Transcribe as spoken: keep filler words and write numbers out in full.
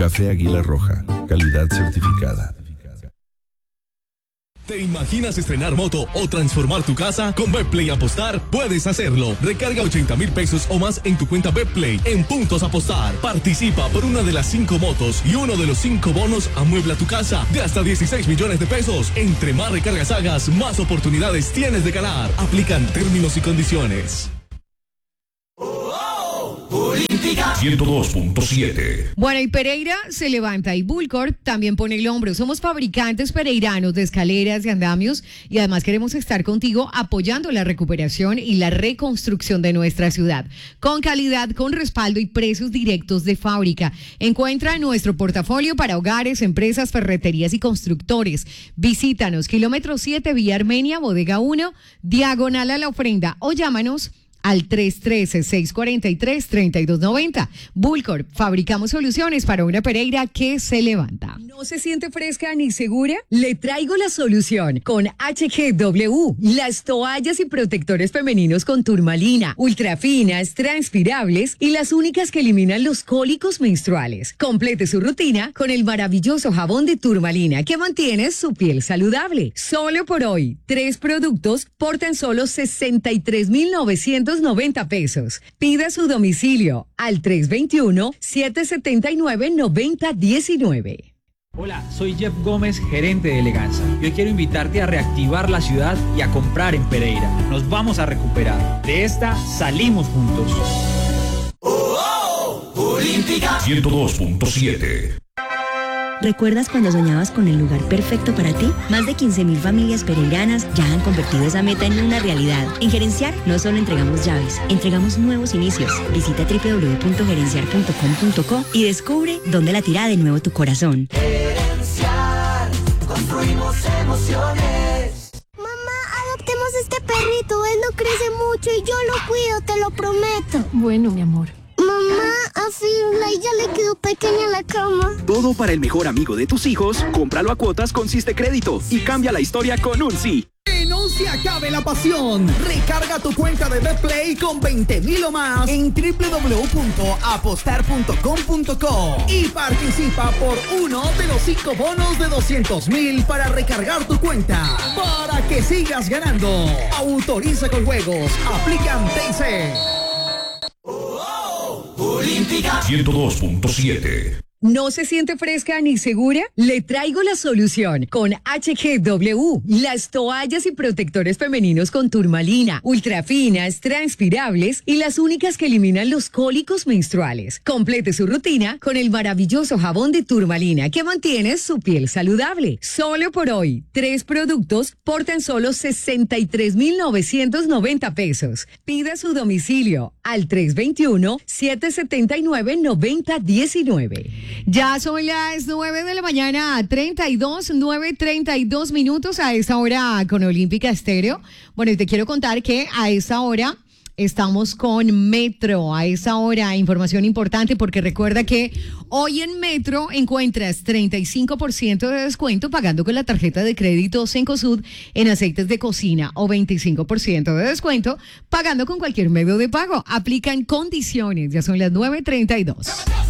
Café Águila Roja, calidad certificada. ¿Te imaginas estrenar moto o transformar tu casa? Con Betplay Apostar puedes hacerlo. Recarga ochenta mil pesos o más en tu cuenta Betplay en Puntos Apostar. Participa por una de las cinco motos y uno de los cinco bonos amuebla tu casa de hasta dieciséis millones de pesos. Entre más recargas hagas, más oportunidades tienes de ganar. Aplican términos y condiciones. ciento dos punto siete. Bueno, y Pereira se levanta y Bullcorp también pone el hombro. Somos fabricantes pereiranos de escaleras, de andamios y además queremos estar contigo apoyando la recuperación y la reconstrucción de nuestra ciudad. Con calidad, con respaldo y precios directos de fábrica. Encuentra nuestro portafolio para hogares, empresas, ferreterías y constructores. Visítanos, kilómetro siete, Vía Armenia, Bodega uno, diagonal a la ofrenda o llámanos al tres uno tres, seis cuatro tres, tres dos nueve cero. Bullcorp, fabricamos soluciones para una Pereira que se levanta. ¿No se siente fresca ni segura? Le traigo la solución con H G W. Las toallas y protectores femeninos con turmalina, ultrafinas, transpirables y las únicas que eliminan los cólicos menstruales. Complete su rutina con el maravilloso jabón de turmalina que mantiene su piel saludable. Solo por hoy, tres productos por tan solo sesenta y tres mil novecientos noventa pesos. Pida su domicilio al tres dos uno, siete siete nueve, nueve cero uno nueve. Hola, soy Jeff Gómez, gerente de Eleganza. Yo quiero invitarte a reactivar la ciudad y a comprar en Pereira. Nos vamos a recuperar. De esta salimos juntos. Oh, oh, Olímpica ciento dos punto siete. ¿Recuerdas cuando soñabas con el lugar perfecto para ti? Más de quince mil familias pereiranas ya han convertido esa meta en una realidad. En Gerenciar no solo entregamos llaves, entregamos nuevos inicios. Visita doble u doble u doble u punto gerenciar punto com punto co y descubre dónde latirá de nuevo tu corazón. Gerenciar, construimos emociones. Mamá, adoptemos este perrito, él no crece mucho y yo lo cuido, te lo prometo. Bueno, mi amor. Mamá, a Firla ya le quedó pequeña la cama. Todo para el mejor amigo de tus hijos, cómpralo a cuotas con Siste Crédito y cambia la historia con un sí. Que no se acabe la pasión. Recarga tu cuenta de Betplay con veinte mil o más en doble u doble u doble u punto apostar punto com punto co y participa por uno de los cinco bonos de doscientos mil para recargar tu cuenta para que sigas ganando. Autoriza con juegos. Aplican T I C. Olímpica ciento dos punto siete. ¿No se siente fresca ni segura? Le traigo la solución con H G W. Las toallas y protectores femeninos con turmalina, ultrafinas, transpirables y las únicas que eliminan los cólicos menstruales. Complete su rutina con el maravilloso jabón de turmalina que mantiene su piel saludable. Solo por hoy, tres productos por tan solo sesenta y tres mil novecientos noventa pesos. Pida su domicilio al tres dos uno, siete siete nueve, nueve cero uno nueve. Ya son las nueve de la mañana, treinta y dos, nueve, treinta y dos minutos a esta hora con Olímpica Estéreo. Bueno, y te quiero contar que a esta hora estamos con Metro. A esta hora, información importante porque recuerda que hoy en Metro encuentras treinta y cinco por ciento de descuento pagando con la tarjeta de crédito Cencosud en aceites de cocina o veinticinco por ciento de descuento pagando con cualquier medio de pago. Aplican condiciones. Ya son las nueve treinta y dos.